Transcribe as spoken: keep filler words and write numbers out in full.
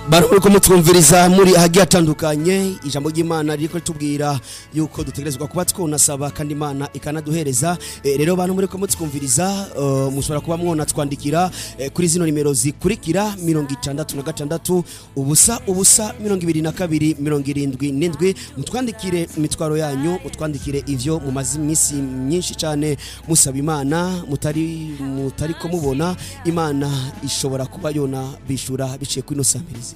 Barumuriko mutwumviriza muri ahagiye atandukanye ijambo ry'Imana riko tubwira yuko dutegerezwa kuba twonasaba kandi Imana ikanaduhereza. E, rero bantu muriko mutwumviriza uh, mushobora kuba mwona twandikira e, kuri zino nimero zikurikira mirongo itandatu na gatandatu ubusa ubusa mirongo ibiri na kabiri mirongo irindwi n'indwi mutwandikire imitwaro yanyu mutwandikire ivyo mu mazimisi myinshi cyane musaba Imana mutari mutari ko mubona Imana ishobora kuba yona bishura biciye kuri no samirizi.